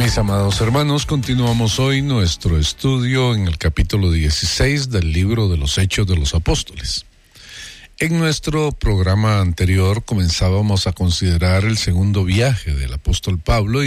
Mis amados hermanos, continuamos hoy nuestro estudio en el capítulo 16 del libro de los Hechos de los Apóstoles. En nuestro programa anterior comenzábamos a considerar el segundo viaje del apóstol Pablo y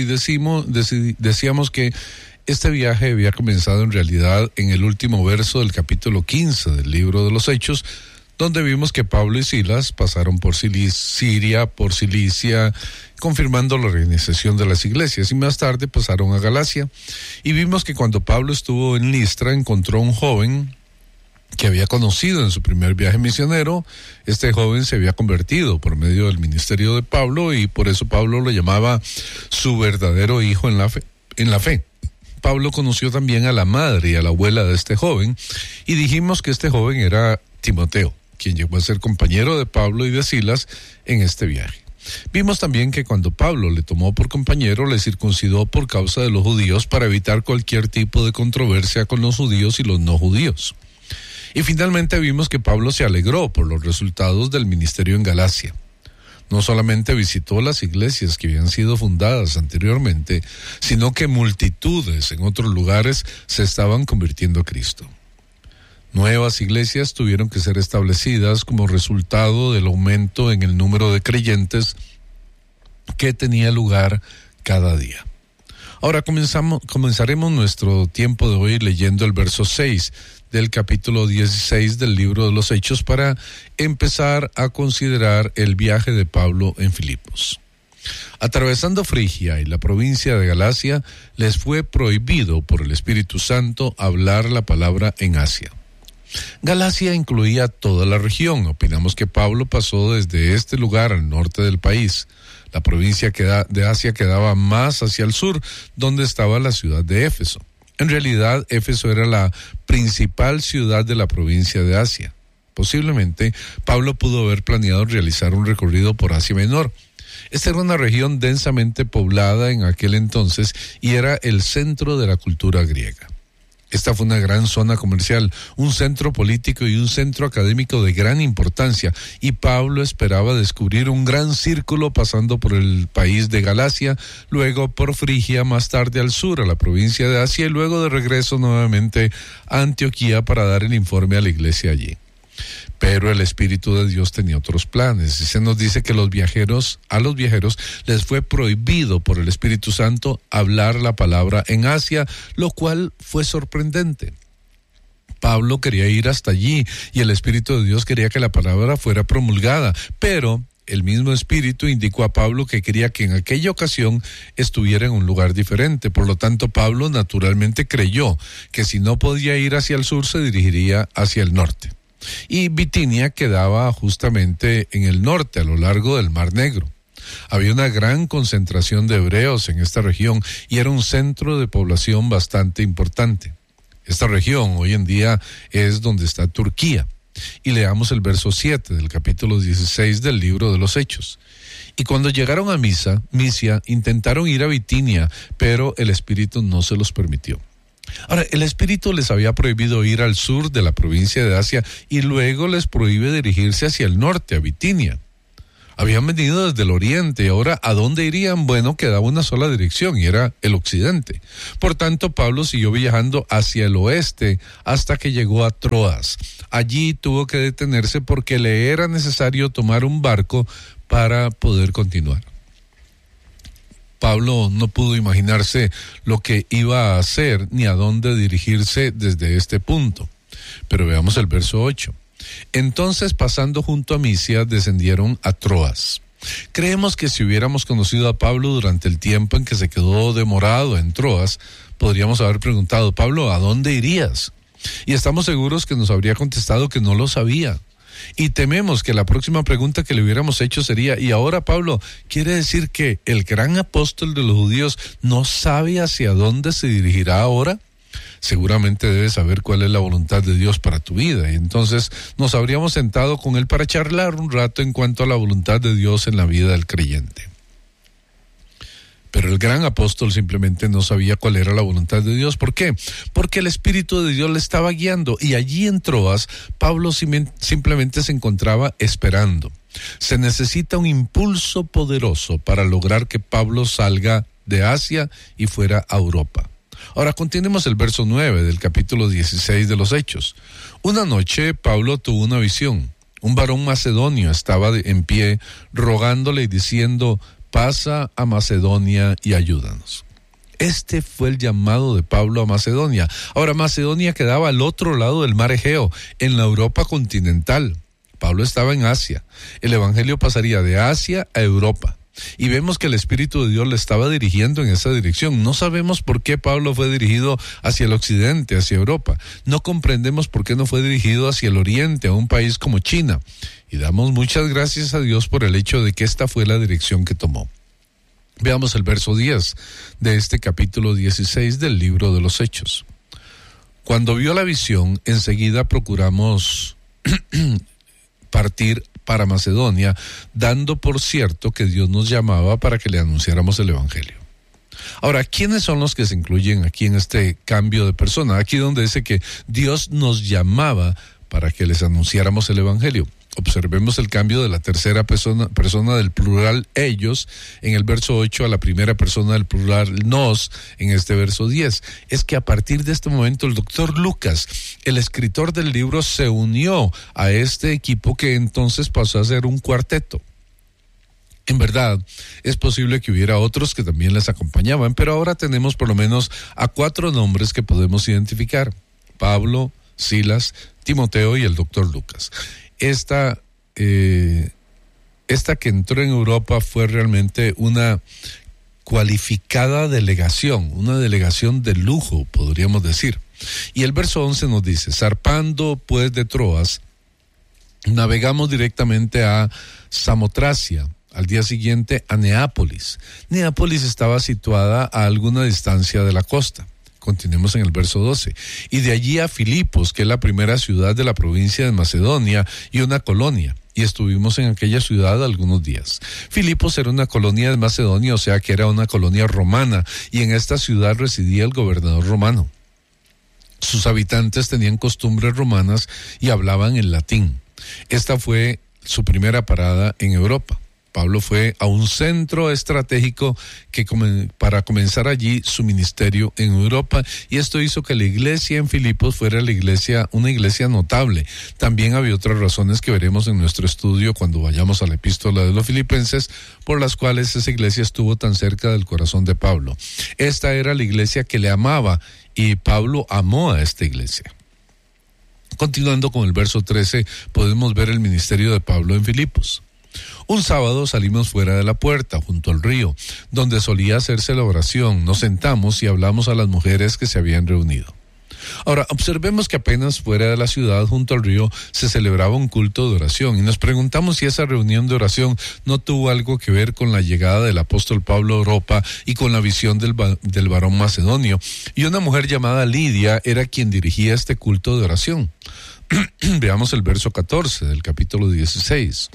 decíamos que este viaje había comenzado en realidad en el último verso del capítulo 15 del libro de los Hechos, donde vimos que Pablo y Silas pasaron por Siria, por Cilicia, confirmando la organización de las iglesias, y más tarde pasaron a Galacia. Y vimos que cuando Pablo estuvo en Listra, encontró a un joven que había conocido en su primer viaje misionero. Este joven se había convertido por medio del ministerio de Pablo, y por eso Pablo lo llamaba su verdadero hijo en la fe. Pablo conoció también a la madre y a la abuela de este joven, y dijimos que este joven era Timoteo, quien llegó a ser compañero de Pablo y de Silas en este viaje. Vimos también que cuando Pablo le tomó por compañero, le circuncidó por causa de los judíos para evitar cualquier tipo de controversia con los judíos y los no judíos. Y finalmente vimos que Pablo se alegró por los resultados del ministerio en Galacia. No solamente visitó las iglesias que habían sido fundadas anteriormente, sino que multitudes en otros lugares se estaban convirtiendo a Cristo. Nuevas iglesias tuvieron que ser establecidas como resultado del aumento en el número de creyentes que tenía lugar cada día. Ahora comenzaremos nuestro tiempo de hoy leyendo el verso 6 del capítulo 16 del libro de los Hechos para empezar a considerar el viaje de Pablo en Filipos. Atravesando Frigia y la provincia de Galacia, les fue prohibido por el Espíritu Santo hablar la palabra en Asia. Galacia incluía toda la región. Opinamos que Pablo pasó desde este lugar al norte del país. La provincia de Asia quedaba más hacia el sur, donde estaba la ciudad de Éfeso. En realidad, Éfeso era la principal ciudad de la provincia de Asia. Posiblemente, Pablo pudo haber planeado realizar un recorrido por Asia Menor. Esta era una región densamente poblada en aquel entonces y era el centro de la cultura griega. Esta fue una gran zona comercial, un centro político y un centro académico de gran importancia, y Pablo esperaba descubrir un gran círculo pasando por el país de Galacia, luego por Frigia, más tarde al sur, a la provincia de Asia, y luego de regreso nuevamente a Antioquía para dar el informe a la iglesia allí. Pero el Espíritu de Dios tenía otros planes, y se nos dice que a los viajeros les fue prohibido por el Espíritu Santo hablar la palabra en Asia, lo cual fue sorprendente. Pablo quería ir hasta allí, y el Espíritu de Dios quería que la palabra fuera promulgada, pero el mismo Espíritu indicó a Pablo que quería que en aquella ocasión estuviera en un lugar diferente. Por lo tanto, Pablo naturalmente creyó que si no podía ir hacia el sur, se dirigiría hacia el norte. Y Bitinia quedaba justamente en el norte, a lo largo del Mar Negro. Había una gran concentración de hebreos en esta región y era un centro de población bastante importante. Esta región hoy en día es donde está Turquía. Y leamos el verso 7 del capítulo 16 del libro de los Hechos. Y cuando llegaron a Misia, intentaron ir a Bitinia, pero el Espíritu no se los permitió. Ahora, el Espíritu les había prohibido ir al sur de la provincia de Asia y luego les prohíbe dirigirse hacia el norte, a Bitinia. Habían venido desde el oriente y ahora ¿a dónde irían? Bueno, quedaba una sola dirección y era el occidente. Por tanto, Pablo siguió viajando hacia el oeste hasta que llegó a Troas. Allí tuvo que detenerse porque le era necesario tomar un barco para poder continuar. Pablo no pudo imaginarse lo que iba a hacer ni a dónde dirigirse desde este punto. Pero veamos el verso 8. Entonces, pasando junto a Misia, descendieron a Troas. Creemos que si hubiéramos conocido a Pablo durante el tiempo en que se quedó demorado en Troas, podríamos haber preguntado: Pablo, ¿a dónde irías? Y estamos seguros que nos habría contestado que no lo sabía. Y tememos que la próxima pregunta que le hubiéramos hecho sería: ¿y ahora, Pablo, quiere decir que el gran apóstol de los judíos no sabe hacia dónde se dirigirá ahora? Seguramente debes saber cuál es la voluntad de Dios para tu vida, y entonces nos habríamos sentado con él para charlar un rato en cuanto a la voluntad de Dios en la vida del creyente. Pero el gran apóstol simplemente no sabía cuál era la voluntad de Dios. ¿Por qué? Porque el Espíritu de Dios le estaba guiando, y allí en Troas, Pablo simplemente se encontraba esperando. Se necesita un impulso poderoso para lograr que Pablo salga de Asia y fuera a Europa. Ahora continuemos el verso 9 del capítulo 16 de los Hechos. Una noche Pablo tuvo una visión. Un varón macedonio estaba en pie rogándole y diciendo: pasa a Macedonia y ayúdanos. Este fue el llamado de Pablo a Macedonia. Ahora, Macedonia quedaba al otro lado del mar Egeo, en la Europa continental. Pablo estaba en Asia. El evangelio pasaría de Asia a Europa. Y vemos que el Espíritu de Dios le estaba dirigiendo en esa dirección. No sabemos por qué Pablo fue dirigido hacia el occidente, hacia Europa. No comprendemos por qué no fue dirigido hacia el oriente, a un país como China. Y damos muchas gracias a Dios por el hecho de que esta fue la dirección que tomó. Veamos el verso 10 de este capítulo 16 del libro de los Hechos. Cuando vio la visión, enseguida procuramos partir para Macedonia, dando por cierto que Dios nos llamaba para que le anunciáramos el evangelio. Ahora, ¿quiénes son los que se incluyen aquí en este cambio de persona? Aquí donde dice que Dios nos llamaba para que les anunciáramos el evangelio. Observemos el cambio de la tercera persona del plural ellos en el verso 8 a la primera persona del plural nos en este verso 10. Es que a partir de este momento el doctor Lucas, el escritor del libro, se unió a este equipo que entonces pasó a ser un cuarteto. En verdad, es posible que hubiera otros que también les acompañaban, pero ahora tenemos por lo menos a 4 nombres que podemos identificar: Pablo, Silas, Timoteo y el doctor Lucas. Esta que entró en Europa fue realmente una cualificada delegación, una delegación de lujo, podríamos decir. Y el verso 11 nos dice: zarpando pues de Troas, navegamos directamente a Samotracia, al día siguiente a Neápolis. Neápolis estaba situada a alguna distancia de la costa. Continuemos en el verso 12. Y de allí a Filipos, que es la primera ciudad de la provincia de Macedonia y una colonia. Y estuvimos en aquella ciudad algunos días. Filipos era una colonia de Macedonia, o sea que era una colonia romana. Y en esta ciudad residía el gobernador romano. Sus habitantes tenían costumbres romanas y hablaban en latín. Esta fue su primera parada en Europa. Pablo fue a un centro estratégico para comenzar allí su ministerio en Europa, y esto hizo que la iglesia en Filipos fuera una iglesia notable. También había otras razones que veremos en nuestro estudio cuando vayamos a la epístola de los Filipenses, por las cuales esa iglesia estuvo tan cerca del corazón de Pablo. Esta era la iglesia que le amaba, y Pablo amó a esta iglesia. Continuando con el verso 13, podemos ver el ministerio de Pablo en Filipos. Un sábado salimos fuera de la puerta, junto al río, donde solía hacerse la oración. Nos sentamos y hablamos a las mujeres que se habían reunido. Ahora, observemos que apenas fuera de la ciudad, junto al río, se celebraba un culto de oración, y nos preguntamos si esa reunión de oración no tuvo algo que ver con la llegada del apóstol Pablo a Europa y con la visión del varón macedonio. Y una mujer llamada Lidia era quien dirigía este culto de oración. Veamos el verso 14 del capítulo 16.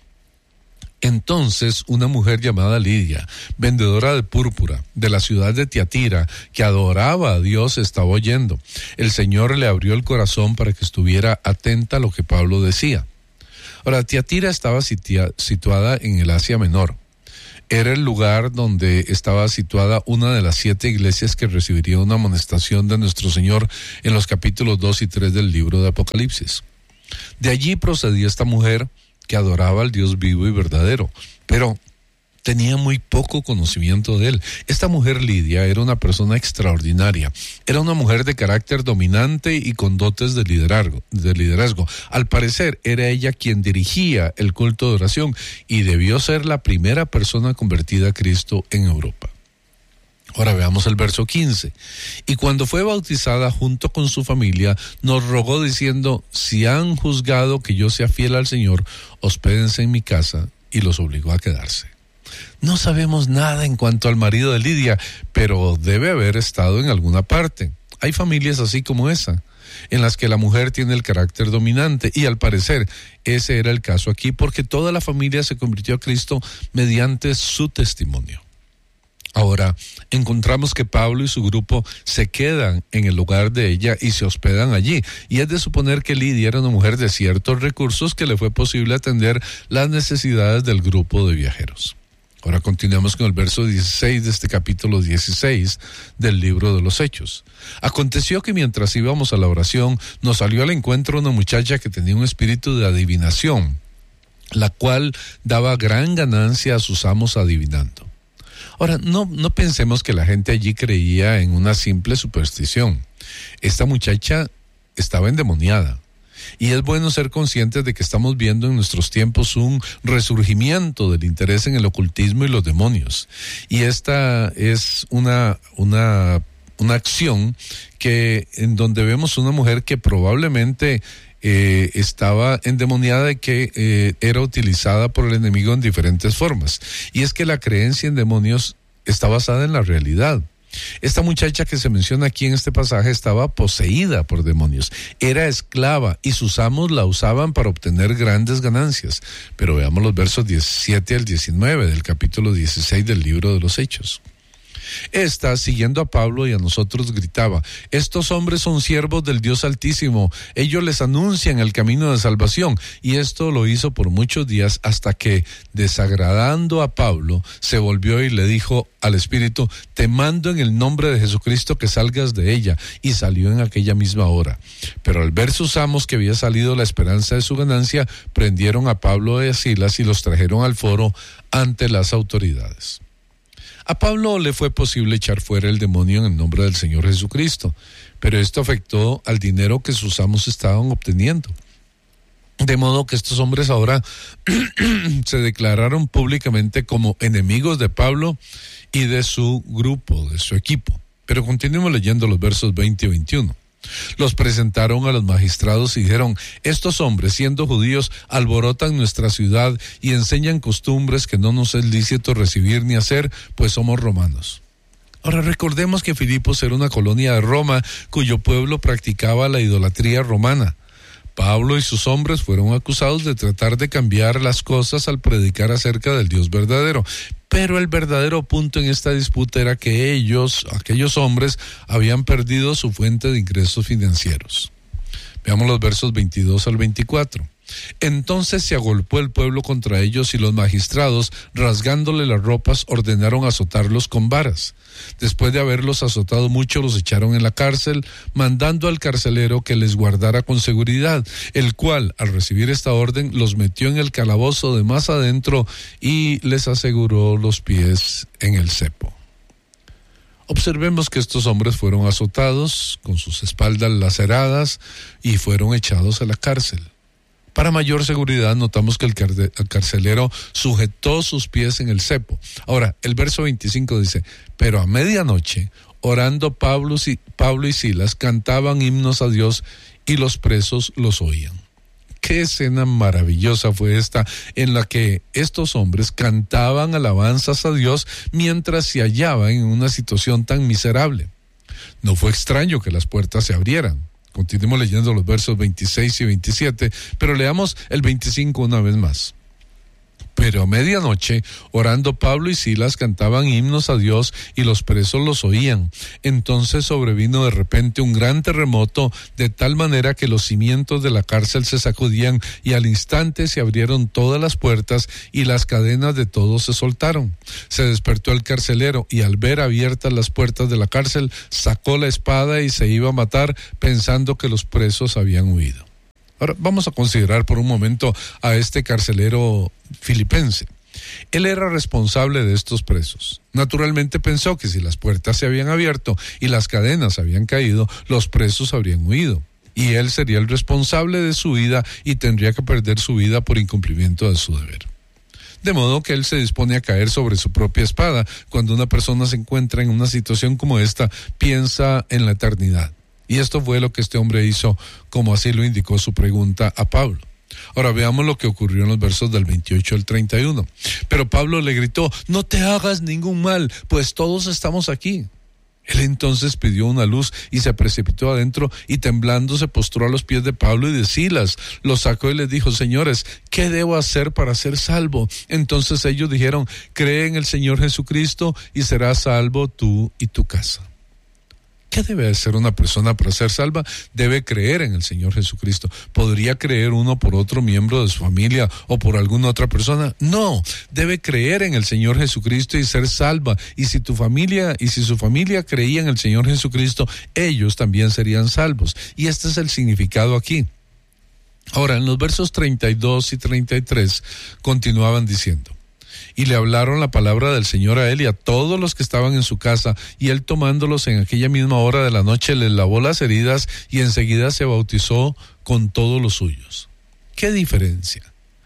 Entonces una mujer llamada Lidia, vendedora de púrpura, de la ciudad de Tiatira, que adoraba a Dios, estaba oyendo. El Señor le abrió el corazón para que estuviera atenta a lo que Pablo decía. Ahora, Tiatira estaba situada en el Asia Menor. Era el lugar donde estaba situada una de las 7 iglesias que recibiría una amonestación de nuestro Señor en los capítulos 2 y 3 del libro de Apocalipsis. De allí procedía esta mujer, que adoraba al Dios vivo y verdadero, pero tenía muy poco conocimiento de él. Esta mujer Lidia era una persona extraordinaria, era una mujer de carácter dominante y con dotes de liderazgo. Al parecer era ella quien dirigía el culto de oración y debió ser la primera persona convertida a Cristo en Europa. Ahora veamos el verso 15. Y cuando fue bautizada junto con su familia, nos rogó diciendo: si han juzgado que yo sea fiel al Señor, hospédense en mi casa, y los obligó a quedarse. No sabemos nada en cuanto al marido de Lidia, pero debe haber estado en alguna parte. Hay familias así como esa, en las que la mujer tiene el carácter dominante, y al parecer ese era el caso aquí, porque toda la familia se convirtió a Cristo mediante su testimonio. Ahora, encontramos que Pablo y su grupo se quedan en el lugar de ella y se hospedan allí. Y es de suponer que Lidia era una mujer de ciertos recursos que le fue posible atender las necesidades del grupo de viajeros. Ahora continuamos con el verso 16 de este capítulo 16 del libro de los Hechos. Aconteció que mientras íbamos a la oración, nos salió al encuentro una muchacha que tenía un espíritu de adivinación, la cual daba gran ganancia a sus amos adivinando. Ahora, no pensemos que la gente allí creía en una simple superstición. Esta muchacha estaba endemoniada. Y es bueno ser conscientes de que estamos viendo en nuestros tiempos un resurgimiento del interés en el ocultismo y los demonios. Y esta es una acción en donde vemos una mujer que probablemente estaba endemoniada y que era utilizada por el enemigo en diferentes formas. Y es que la creencia en demonios está basada en la realidad. Esta muchacha que se menciona aquí en este pasaje estaba poseída por demonios, era esclava y sus amos la usaban para obtener grandes ganancias. Pero veamos los versos 17 al 19 del capítulo 16 del libro de los Hechos. Esta, siguiendo a Pablo y a nosotros, gritaba: estos hombres son siervos del Dios Altísimo, ellos les anuncian el camino de salvación. Y esto lo hizo por muchos días, hasta que, desagradando a Pablo, se volvió y le dijo al espíritu: te mando en el nombre de Jesucristo que salgas de ella. Y salió en aquella misma hora. Pero al ver sus amos que había salido la esperanza de su ganancia, prendieron a Pablo y a Silas y los trajeron al foro ante las autoridades. A Pablo le fue posible echar fuera el demonio en el nombre del Señor Jesucristo, pero esto afectó al dinero que sus amos estaban obteniendo. De modo que estos hombres ahora se declararon públicamente como enemigos de Pablo y de su grupo, de su equipo. Pero continuemos leyendo los versos 20 y 21. Los presentaron a los magistrados y dijeron: estos hombres, siendo judíos, alborotan nuestra ciudad y enseñan costumbres que no nos es lícito recibir ni hacer, pues somos romanos. Ahora recordemos que Filipos era una colonia de Roma cuyo pueblo practicaba la idolatría romana. Pablo y sus hombres fueron acusados de tratar de cambiar las cosas al predicar acerca del Dios verdadero. Pero el verdadero punto en esta disputa era que aquellos hombres, habían perdido su fuente de ingresos financieros. Veamos los versos 22 al 24. Entonces se agolpó el pueblo contra ellos y los magistrados, rasgándole las ropas, ordenaron azotarlos con varas. Después de haberlos azotado mucho, los echaron en la cárcel, mandando al carcelero que les guardara con seguridad, el cual, al recibir esta orden, los metió en el calabozo de más adentro y les aseguró los pies en el cepo. Observemos que estos hombres fueron azotados, con sus espaldas laceradas, y fueron echados a la cárcel. Para mayor seguridad, notamos que el carcelero sujetó sus pies en el cepo. Ahora, el verso 25 dice: pero a medianoche, orando Pablo y Silas cantaban himnos a Dios y los presos los oían. Qué escena maravillosa fue esta, en la que estos hombres cantaban alabanzas a Dios mientras se hallaban en una situación tan miserable. No fue extraño que las puertas se abrieran. Continuemos leyendo los versos 26 y 27, pero leamos el 25 una vez más. Pero a medianoche, orando Pablo y Silas cantaban himnos a Dios y los presos los oían. Entonces sobrevino de repente un gran terremoto, de tal manera que los cimientos de la cárcel se sacudían y al instante se abrieron todas las puertas y las cadenas de todos se soltaron. Se despertó el carcelero y al ver abiertas las puertas de la cárcel, sacó la espada y se iba a matar, pensando que los presos habían huido. Ahora vamos a considerar por un momento a este carcelero filipense. Él era responsable de estos presos. Naturalmente pensó que si las puertas se habían abierto y las cadenas habían caído, los presos habrían huido. Y él sería el responsable de su vida y tendría que perder su vida por incumplimiento de su deber. De modo que él se dispone a caer sobre su propia espada. Cuando una persona se encuentra en una situación como esta, piensa en la eternidad. Y esto fue lo que este hombre hizo, como así lo indicó su pregunta a Pablo. Ahora veamos lo que ocurrió en los versos del 28 al 31. Pero Pablo le gritó: no te hagas ningún mal, pues todos estamos aquí. Él entonces pidió una luz y se precipitó adentro y temblando se postró a los pies de Pablo y de Silas. Los sacó y les dijo: señores, ¿qué debo hacer para ser salvo? Entonces ellos dijeron: cree en el Señor Jesucristo y serás salvo tú y tu casa. ¿Qué debe hacer una persona para ser salva? Debe creer en el Señor Jesucristo. ¿Podría creer uno por otro miembro de su familia o por alguna otra persona? No, debe creer en el Señor Jesucristo y ser salva. Y si su familia creía en el Señor Jesucristo, ellos también serían salvos. Y este es el significado aquí. Ahora, en los versos 32 y 33 continuaban diciendo: y le hablaron la palabra del Señor a él y a todos los que estaban en su casa, y él tomándolos en aquella misma hora de la noche les lavó las heridas y enseguida se bautizó con todos los suyos. ¿Qué diferencia?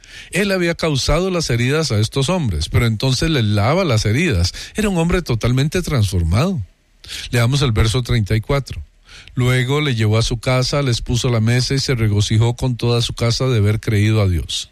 Él había causado las heridas a estos hombres, pero entonces les lava las heridas. Era un hombre totalmente transformado. Leamos el verso 34. Luego le llevó a su casa, les puso la mesa y se regocijó con toda su casa de haber creído a Dios.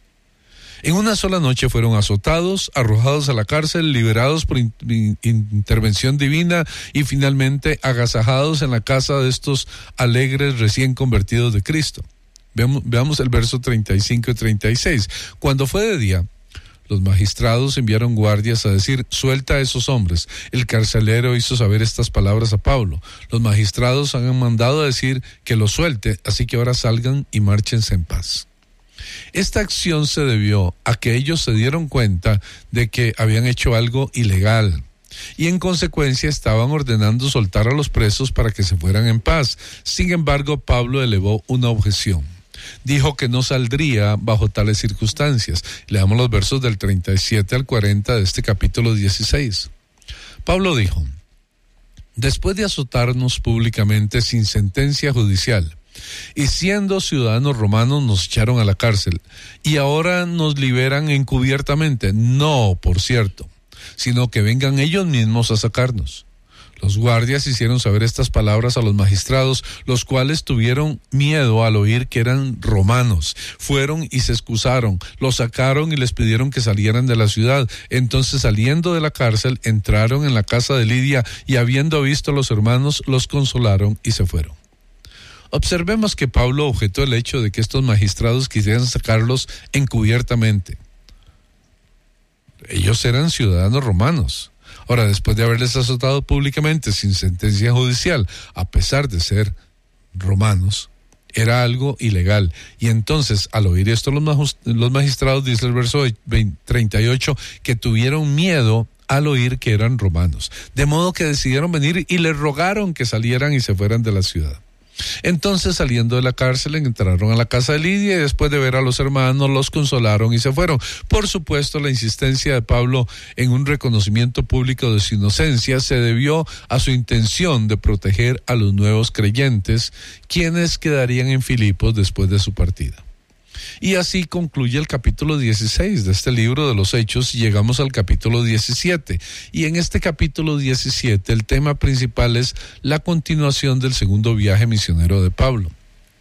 En una sola noche fueron azotados, arrojados a la cárcel, liberados por intervención divina y finalmente agasajados en la casa de estos alegres recién convertidos de Cristo. Veamos el verso 35 y 36. Cuando fue de día, los magistrados enviaron guardias a decir: suelta a esos hombres. El carcelero hizo saber estas palabras a Pablo: los magistrados han mandado a decir que los suelte, así que ahora salgan y márchense en paz. Esta acción se debió a que ellos se dieron cuenta de que habían hecho algo ilegal y en consecuencia estaban ordenando soltar a los presos para que se fueran en paz. Sin embargo, Pablo elevó una objeción. Dijo que no saldría bajo tales circunstancias. Leamos los versos del 37 al 40 de este capítulo 16. Pablo dijo: después de azotarnos públicamente sin sentencia judicial, y siendo ciudadanos romanos nos echaron a la cárcel, y ahora nos liberan encubiertamente, no, por cierto, sino que vengan ellos mismos a sacarnos. Los guardias hicieron saber estas palabras a los magistrados, los cuales tuvieron miedo al oír que eran romanos. Fueron y se excusaron, los sacaron y les pidieron que salieran de la ciudad. Entonces, saliendo de la cárcel, entraron en la casa de Lidia y habiendo visto a los hermanos, los consolaron y se fueron. Observemos que Pablo objetó el hecho de que estos magistrados quisieran sacarlos encubiertamente. Ellos eran ciudadanos romanos. Ahora, después de haberles azotado públicamente sin sentencia judicial, a pesar de ser romanos, era algo ilegal. Y entonces, al oír esto, los magistrados, dice el verso 38, que tuvieron miedo al oír que eran romanos. De modo que decidieron venir y les rogaron que salieran y se fueran de la ciudad. Entonces, saliendo de la cárcel, entraron a la casa de Lidia y después de ver a los hermanos, los consolaron y se fueron. Por supuesto, la insistencia de Pablo en un reconocimiento público de su inocencia se debió a su intención de proteger a los nuevos creyentes, quienes quedarían en Filipos después de su partida. Y así concluye el capítulo 16 de este libro de los Hechos y llegamos al capítulo 17. Y en este capítulo 17 el tema principal es la continuación del segundo viaje misionero de Pablo.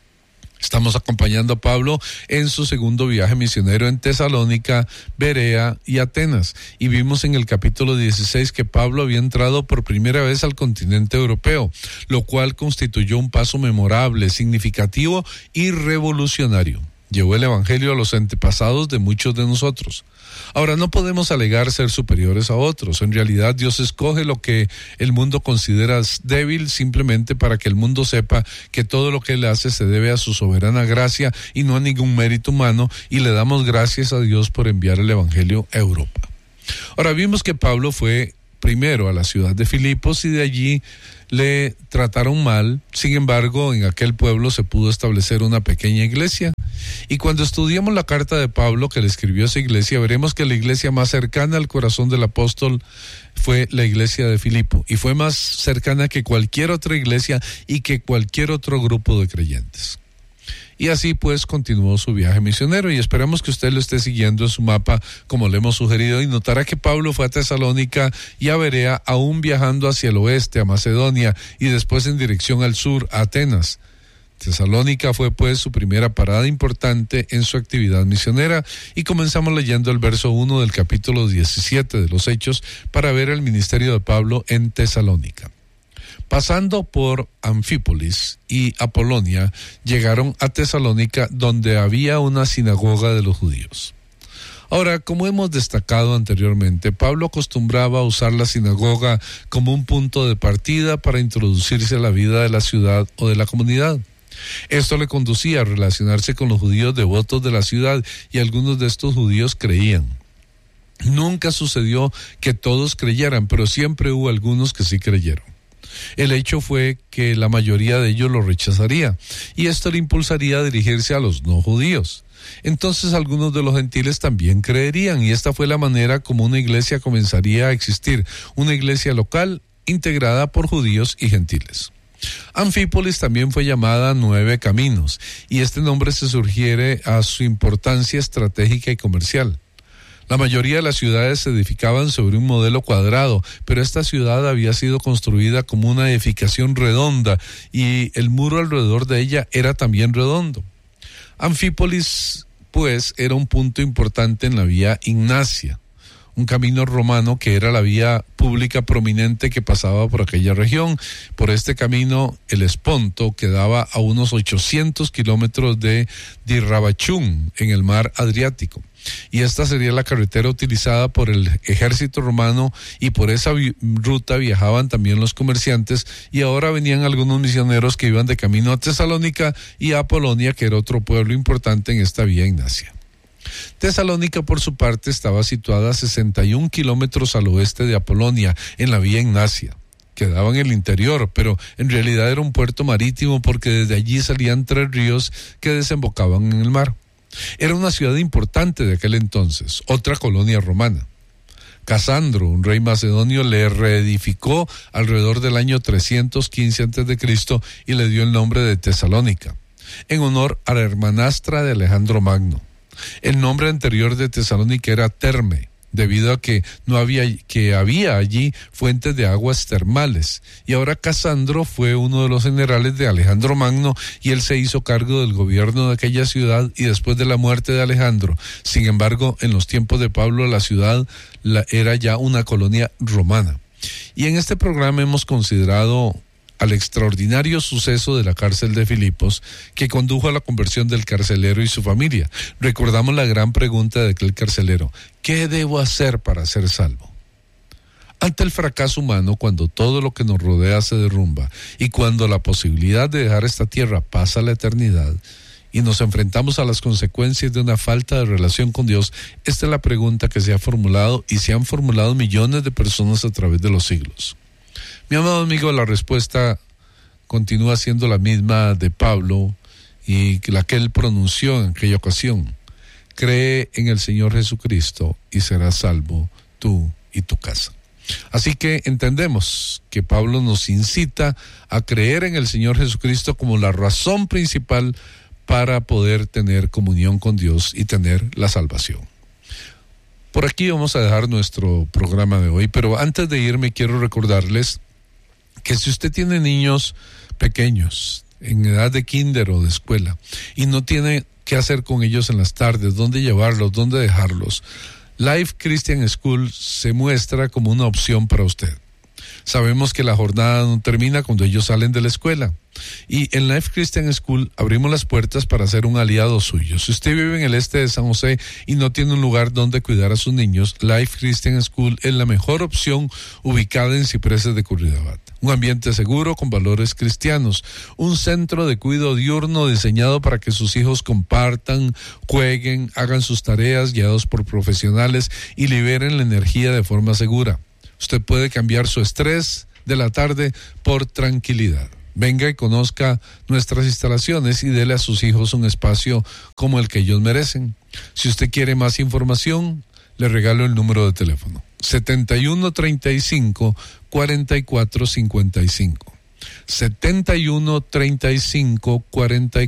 Estamos acompañando a Pablo en su segundo viaje misionero en Tesalónica, Berea y Atenas. Y vimos en el capítulo 16 que Pablo había entrado por primera vez al continente europeo, lo cual constituyó un paso memorable, significativo y revolucionario. Llevó el evangelio a los antepasados de muchos de nosotros. Ahora, no podemos alegar ser superiores a otros. En realidad, Dios escoge lo que el mundo considera débil simplemente para que el mundo sepa que todo lo que Él hace se debe a su soberana gracia y no a ningún mérito humano, y le damos gracias a Dios por enviar el evangelio a Europa. Ahora, vimos que Pablo fue primero a la ciudad de Filipos y de allí le trataron mal. Sin embargo, en aquel pueblo se pudo establecer una pequeña iglesia. Y cuando estudiamos la carta de Pablo que le escribió a esa iglesia, veremos que la iglesia más cercana al corazón del apóstol fue la iglesia de Filipo, y fue más cercana que cualquier otra iglesia y que cualquier otro grupo de creyentes. Y así pues continuó su viaje misionero, y esperamos que usted lo esté siguiendo en su mapa como le hemos sugerido, y notará que Pablo fue a Tesalónica y a Berea, aún viajando hacia el oeste, a Macedonia, y después en dirección al sur, a Atenas. Tesalónica fue pues su primera parada importante en su actividad misionera, y comenzamos leyendo el verso 1 del capítulo 17 de los Hechos para ver el ministerio de Pablo en Tesalónica. Pasando por Anfípolis y Apolonia, llegaron a Tesalónica, donde había una sinagoga de los judíos. Ahora, como hemos destacado anteriormente, Pablo acostumbraba a usar la sinagoga como un punto de partida para introducirse a la vida de la ciudad o de la comunidad. Esto le conducía a relacionarse con los judíos devotos de la ciudad, y algunos de estos judíos creían. Nunca sucedió que todos creyeran, pero siempre hubo algunos que sí creyeron. El hecho fue que la mayoría de ellos lo rechazaría, y esto le impulsaría a dirigirse a los no judíos. Entonces algunos de los gentiles también creerían, y esta fue la manera como una iglesia comenzaría a existir, una iglesia local integrada por judíos y gentiles. Anfípolis también fue llamada 9 Caminos, y este nombre se sugiere a su importancia estratégica y comercial. La mayoría de las ciudades se edificaban sobre un modelo cuadrado, pero esta ciudad había sido construida como una edificación redonda, y el muro alrededor de ella era también redondo. Anfípolis, pues, era un punto importante en la vía Ignacia, un camino romano que era la vía pública prominente que pasaba por aquella región. Por este camino, el Esponto quedaba a unos 800 kilómetros de Dirrabachún, en el mar Adriático. Y esta sería la carretera utilizada por el ejército romano, y por esa ruta viajaban también los comerciantes, y ahora venían algunos misioneros que iban de camino a Tesalónica y a Apolonia, que era otro pueblo importante en esta vía Ignacia. Tesalónica, por su parte, estaba situada a 61 kilómetros al oeste de Apolonia, en la vía Ignacia. Quedaba en el interior, pero en realidad era un puerto marítimo, porque desde allí salían 3 ríos que desembocaban en el mar. Era una ciudad importante de aquel entonces, otra colonia romana. Casandro, un rey macedonio, le reedificó alrededor del año 315 a.C. y le dio el nombre de Tesalónica, en honor a la hermanastra de Alejandro Magno. El nombre anterior de Tesalónica era Terme, debido a que había allí fuentes de aguas termales, y ahora Casandro fue uno de los generales de Alejandro Magno, y él se hizo cargo del gobierno de aquella ciudad y después de la muerte de Alejandro. Sin embargo, en los tiempos de Pablo, la ciudad era ya una colonia romana. Y en este programa hemos considerado al extraordinario suceso de la cárcel de Filipos, que condujo a la conversión del carcelero y su familia. Recordamos la gran pregunta de aquel carcelero: ¿qué debo hacer para ser salvo? Ante el fracaso humano, cuando todo lo que nos rodea se derrumba, y cuando la posibilidad de dejar esta tierra pasa a la eternidad, y nos enfrentamos a las consecuencias de una falta de relación con Dios, esta es la pregunta que se ha formulado, y se han formulado millones de personas a través de los siglos. Mi amado amigo, la respuesta continúa siendo la misma de Pablo y la que él pronunció en aquella ocasión: cree en el Señor Jesucristo y serás salvo tú y tu casa. Así que entendemos que Pablo nos incita a creer en el Señor Jesucristo como la razón principal para poder tener comunión con Dios y tener la salvación. Por aquí vamos a dejar nuestro programa de hoy, pero antes de irme quiero recordarles que si usted tiene niños pequeños en edad de kinder o de escuela y no tiene qué hacer con ellos en las tardes, dónde llevarlos, dónde dejarlos, Life Christian School se muestra como una opción para usted. Sabemos que la jornada no termina cuando ellos salen de la escuela, y en Life Christian School abrimos las puertas para ser un aliado suyo. Si usted vive en el este de San José y no tiene un lugar donde cuidar a sus niños, Life Christian School es la mejor opción, ubicada en Cipreses de Curridabat. Un ambiente seguro con valores cristianos, un centro de cuidado diurno diseñado para que sus hijos compartan, jueguen, hagan sus tareas guiados por profesionales y liberen la energía de forma segura. Usted puede cambiar su estrés de la tarde por tranquilidad. Venga y conozca nuestras instalaciones y dele a sus hijos un espacio como el que ellos merecen. Si usted quiere más información, le regalo el número de teléfono: 7135-4455. 7135-4455.